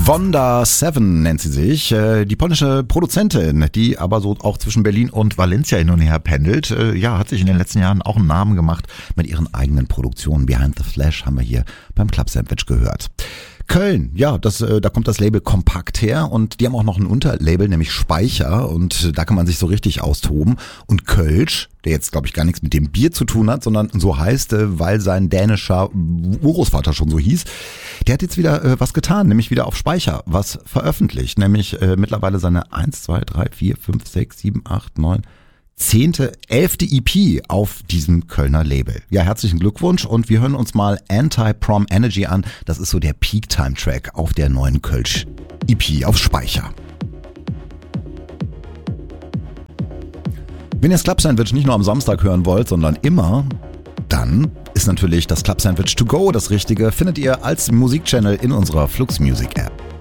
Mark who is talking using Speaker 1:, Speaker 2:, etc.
Speaker 1: Wanda 7 nennt sie sich, die polnische Produzentin, die aber so auch zwischen Berlin und Valencia hin und her pendelt. Hat sich in den letzten Jahren auch einen Namen gemacht mit ihren eigenen Produktionen. Behind the Flash haben wir hier beim Club Sandwich gehört. Köln, ja, da kommt das Label Kompakt her und die haben auch noch ein Unterlabel, nämlich Speicher, und da kann man sich so richtig austoben. Und Kölsch, der jetzt glaube ich gar nichts mit dem Bier zu tun hat, sondern so heißt, weil sein dänischer Urgroßvater schon so hieß, der hat jetzt wieder was getan, nämlich wieder auf Speicher was veröffentlicht, nämlich mittlerweile seine 1, 2, 3, 4, 5, 6, 7, 8, 9... 11. EP auf diesem Kölner Label. Ja, herzlichen Glückwunsch und wir hören uns mal Anti-Prom Energy an. Das ist so der Peak-Time-Track auf der neuen Kölsch EP auf Speicher. Wenn ihr das Club Sandwich nicht nur am Samstag hören wollt, sondern immer, dann ist natürlich das Club Sandwich to go das Richtige. Findet ihr als Musikchannel in unserer Flux Music App.